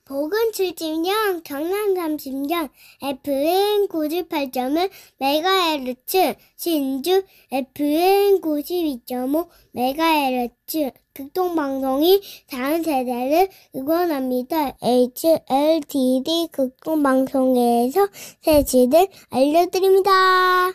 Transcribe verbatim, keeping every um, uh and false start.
복은 칠십 년, 경남 삼십 년, 에프엠 구십팔 점 일 메가헤르츠, 신주 에프엠 구십이 점 오 메가헤르츠, 극동방송이 다음 세대를 응원합니다. 에이치엘티디 극동방송에서 새치들 알려드립니다.